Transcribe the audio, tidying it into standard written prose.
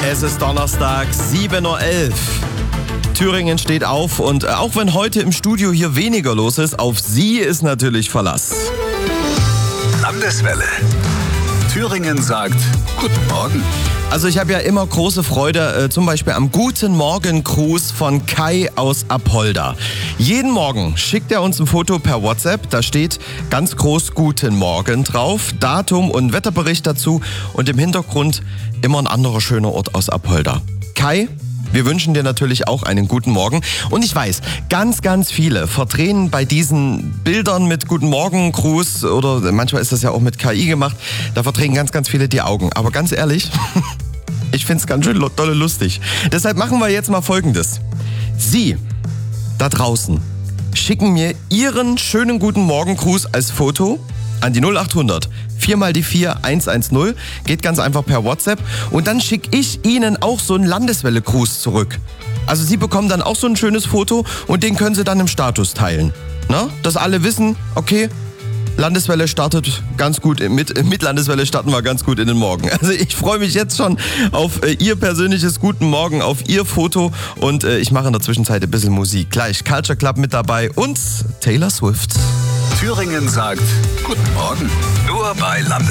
Es ist Donnerstag, 7.11 Uhr. Thüringen steht auf und auch wenn heute im Studio hier weniger los ist, auf Sie ist natürlich Verlass. Landeswelle. Thüringen sagt Guten Morgen. Also ich habe ja immer große Freude, zum Beispiel am Guten Morgen-Gruß von Kai aus Apolda. Jeden Morgen schickt er uns ein Foto per WhatsApp, da steht ganz groß Guten Morgen drauf, Datum und Wetterbericht dazu und im Hintergrund immer ein anderer schöner Ort aus Apolda. Kai, wir wünschen dir natürlich auch einen guten Morgen. Und ich weiß, ganz, ganz viele verdrehen bei diesen Bildern mit Guten Morgen Gruß oder manchmal ist das ja auch mit KI gemacht, da verdrehen ganz, ganz viele die Augen. Aber ganz ehrlich, ich find's ganz schön dolle lustig. Deshalb machen wir jetzt mal Folgendes. Sie da draußen schicken mir Ihren schönen Guten Morgen Gruß als Foto an die 0800 4x4 110. Geht ganz einfach per WhatsApp. Und dann schicke ich Ihnen auch so einen Landeswelle-Gruß zurück. Also Sie bekommen dann auch so ein schönes Foto und den können Sie dann im Status teilen. Na? Dass alle wissen, okay, Landeswelle startet ganz gut, mit Landeswelle starten wir ganz gut in den Morgen. Also ich freue mich jetzt schon auf Ihr persönliches Guten Morgen, auf Ihr Foto und ich mache in der Zwischenzeit ein bisschen Musik. Gleich Culture Club mit dabei und Taylor Swift. Thüringen sagt Guten Morgen. Nur bei Landeswelle.